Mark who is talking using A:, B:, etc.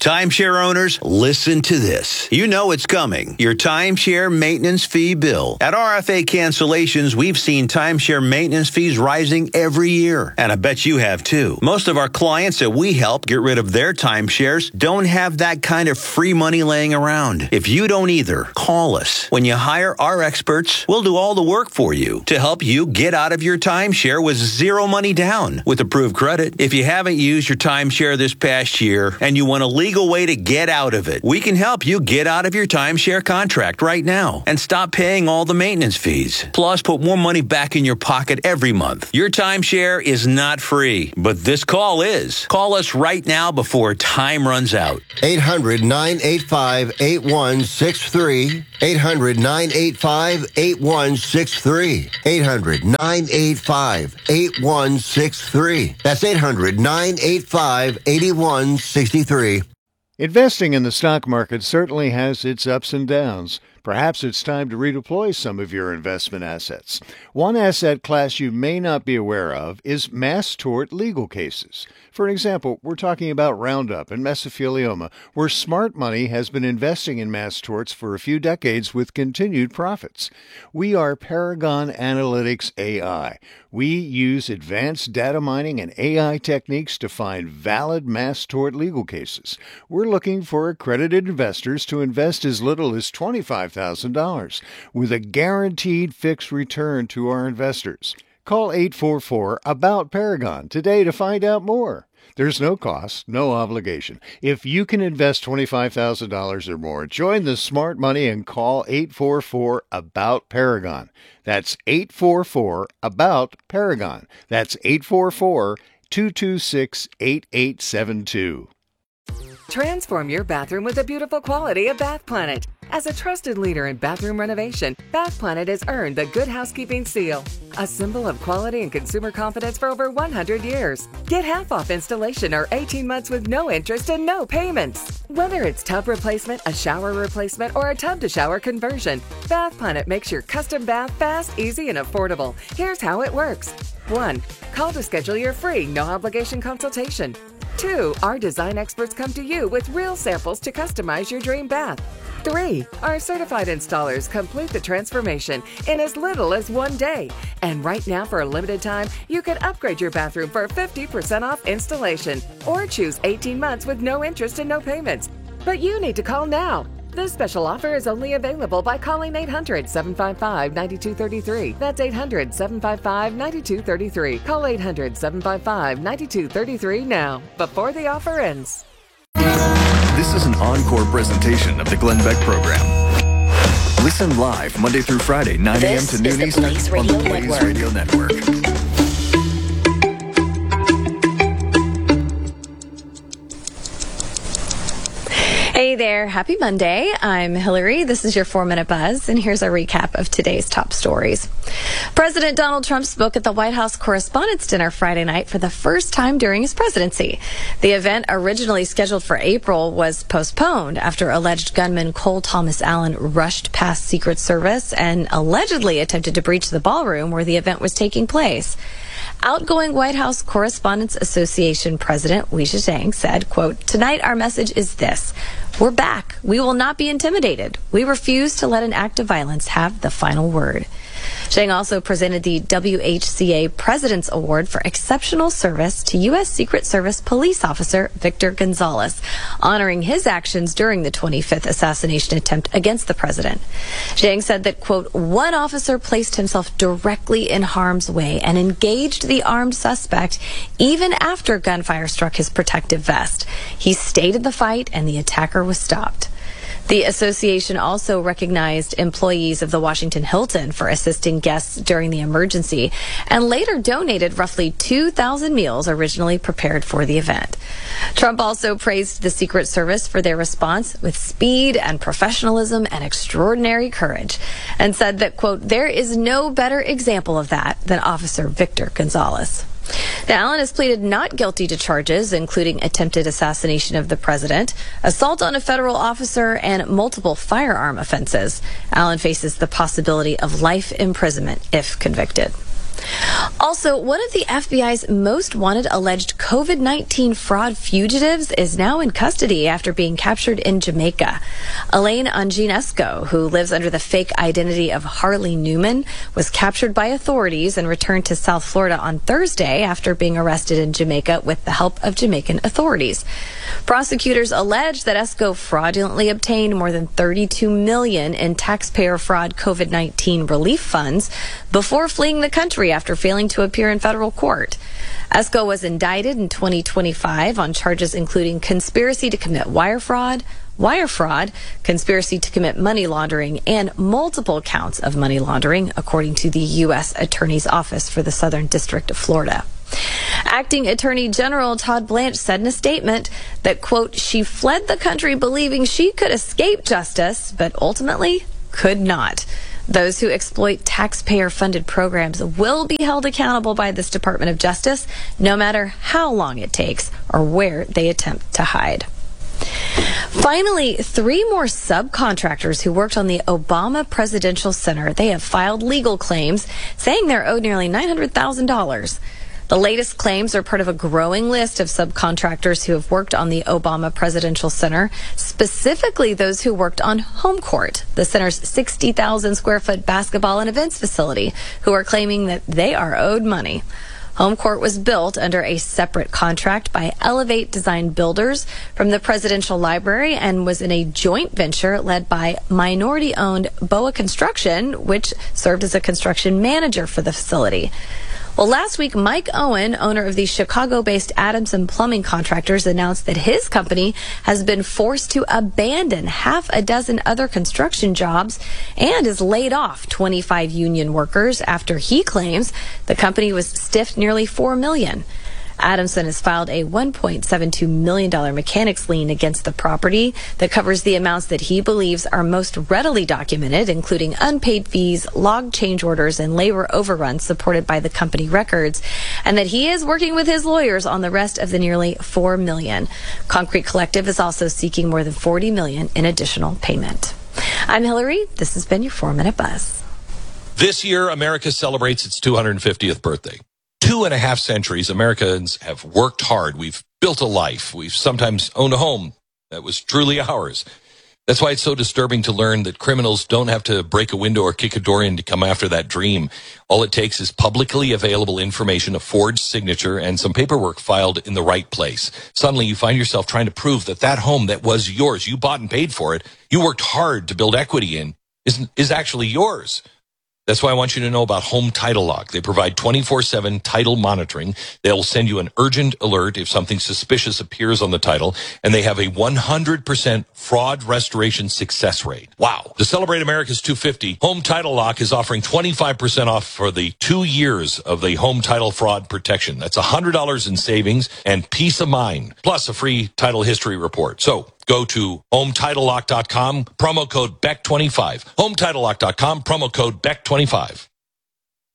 A: Timeshare owners, listen to this. You know it's coming. Your timeshare maintenance fee bill. At RFA Cancellations, we've seen timeshare maintenance fees rising every year. And I bet you have too. Most of our clients that we help get rid of their timeshares don't have that kind of free money laying around. If you don't either, call us. When you hire our experts, we'll do all the work for you to help you get out of your timeshare with zero money down with approved credit. If you haven't used your timeshare this past year and you want a legal way to get out of it, we can help you get out of your timeshare contract right now and stop paying all the maintenance fees. Plus, put more money back in your pocket every month. Your timeshare is not free, but this call is. Call us right now before time runs out.
B: 800-985-8163. 800-985-8163. 800-985-8163. That's 800-985-8163.
C: Investing in the stock market certainly has its ups and downs. Perhaps it's time to redeploy some of your investment assets. One asset class you may not be aware of is mass tort legal cases. For example, we're talking about Roundup and mesothelioma, where smart money has been investing in mass torts for a few decades with continued profits. We are Paragon Analytics AI. We use advanced data mining and AI techniques to find valid mass tort legal cases. We're looking for accredited investors to invest as little as $25,000 with a guaranteed fixed return to our investors. Call 844-ABOUT-PARAGON today to find out more. There's no cost, no obligation. If you can invest $25,000 or more, join the smart money and call 844-ABOUT-PARAGON. That's 844-ABOUT-PARAGON. That's 844-226-8872.
D: Transform your bathroom with the beautiful quality of Bath Planet. As a trusted leader in bathroom renovation, Bath Planet has earned the Good Housekeeping seal, a symbol of quality and consumer confidence for over 100 years. Get half off installation or 18 months with no interest and no payments. Whether it's tub replacement, a shower replacement, or a tub-to-shower conversion, Bath Planet makes your custom bath fast, easy, and affordable. Here's how it works. 1. Call to schedule your free, no-obligation consultation. 2. Our design experts come to you with real samples to customize your dream bath. 3. Our certified installers complete the transformation in as little as 1 day. And right now, for a limited time, you can upgrade your bathroom for 50% off installation or choose 18 months with no interest and no payments. But you need to call now. This special offer is only available by calling 800-755-9233. That's 800-755-9233. Call 800-755-9233 now, before the offer ends.
E: This is an encore presentation of the Glenn Beck Program. Listen live Monday through Friday, 9 a.m. to noon Eastern on the Blaze Radio Network.
F: Hey there. Happy Monday. I'm Hillary. This is your 4-Minute Buzz, and here's a recap of today's top stories. President Donald Trump spoke at the White House Correspondents' Dinner Friday night for the first time during his presidency. The event, originally scheduled for April, was postponed after alleged gunman Cole Thomas Allen rushed past Secret Service and allegedly attempted to breach the ballroom where the event was taking place. Outgoing White House Correspondents Association President Weijia Jiang said, quote, "Tonight our message is this. We're back. We will not be intimidated. We refuse to let an act of violence have the final word." Jiang also presented the WHCA President's Award for Exceptional Service to U.S. Secret Service police officer Victor Gonzalez, honoring his actions during the 25th assassination attempt against the president. Jiang said that, quote, "One officer placed himself directly in harm's way and engaged the armed suspect even after gunfire struck his protective vest. He stayed in the fight and the attacker was stopped." The association also recognized employees of the Washington Hilton for assisting guests during the emergency and later donated roughly 2,000 meals originally prepared for the event. Trump also praised the Secret Service for their response with speed and professionalism and extraordinary courage and said that, quote, "There is no better example of that than Officer Victor Gonzalez." Now, Allen has pleaded not guilty to charges, including attempted assassination of the president, assault on a federal officer, and multiple firearm offenses. Allen faces the possibility of life imprisonment if convicted. Also, one of the FBI's most wanted alleged COVID-19 fraud fugitives is now in custody after being captured in Jamaica. Elaine Anginesco, who lives under the fake identity of Harley Newman, was captured by authorities and returned to South Florida on Thursday after being arrested in Jamaica with the help of Jamaican authorities. Prosecutors allege that Esco fraudulently obtained more than $32 million in taxpayer fraud COVID-19 relief funds before fleeing the country after failing to appear in federal court. Esco was indicted in 2025 on charges including conspiracy to commit wire fraud, conspiracy to commit money laundering, and multiple counts of money laundering, according to the U.S. Attorney's Office for the Southern District of Florida. Acting Attorney General Todd Blanche said in a statement that, quote, she fled the country believing she could escape justice, but ultimately could not. Those who exploit taxpayer-funded programs will be held accountable by this Department of Justice, no matter how long it takes or where they attempt to hide. Finally, 3 more subcontractors who worked on the Obama Presidential Center, they have filed legal claims saying they're owed nearly $900,000. The latest claims are part of a growing list of subcontractors who have worked on the Obama Presidential Center, specifically those who worked on Home Court, the center's 60,000 square foot basketball and events facility, who are claiming that they are owed money. Home Court was built under a separate contract by Elevate Design Builders from the Presidential Library and was in a joint venture led by minority-owned Boa Construction, which served as a construction manager for the facility. Well, last week, Mike Owen, owner of the Chicago-based Adamson Plumbing Contractors, announced that his company has been forced to abandon half a dozen other construction jobs and has laid off 25 union workers after he claims the company was stiffed nearly $4 million. Adamson has filed a $1.72 million mechanics lien against the property that covers the amounts that he believes are most readily documented, including unpaid fees, logged change orders, and labor overruns supported by the company records, and that he is working with his lawyers on the rest of the nearly $4 million. Concrete Collective is also seeking more than $40 million in additional payment. I'm Hillary. This has been your 4-Minute Buzz.
G: This year, America celebrates its 250th birthday. 2.5 centuries, Americans have worked hard. We've built a life. We've sometimes owned a home that was truly ours. That's why it's so disturbing to learn that criminals don't have to break a window or kick a door in to come after that dream. All it takes is publicly available information, a forged signature, and some paperwork filed in the right place. Suddenly, you find yourself trying to prove that that home that was yours, you bought and paid for it, you worked hard to build equity in, is actually yours. That's why I want you to know about Home Title Lock. They provide 24/7 title monitoring. They'll send you an urgent alert if something suspicious appears on the title, and they have a 100% fraud restoration success rate. Wow. To celebrate America's 250, Home Title Lock is offering 25% off for the 2 years of the home title fraud protection. That's $100 in savings and peace of mind, plus a free title history report. So go to HomeTitleLock.com, promo code BECK25. HomeTitleLock.com, promo code BECK25.